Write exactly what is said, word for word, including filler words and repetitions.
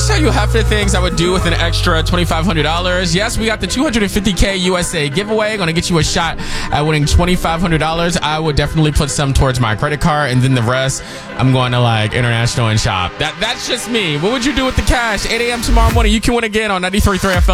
just tell you half of the things I would do with an extra twenty-five hundred dollars. Yes, we got the two hundred fifty K U S A giveaway. Going to get you a shot at winning twenty-five hundred dollars. I would definitely put some towards my credit card, and then the rest, I'm going to like international and shop. That That's just me. What would you do with the cash? eight a.m. tomorrow morning. You can win again on ninety-three point three F M.